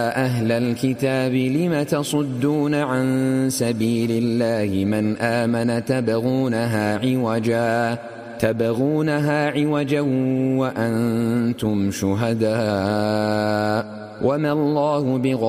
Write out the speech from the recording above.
أهل الكتاب لم تصدون عن سبيل الله من آمن تبغونها عوجا وأنتم شهداء وما الله بغافل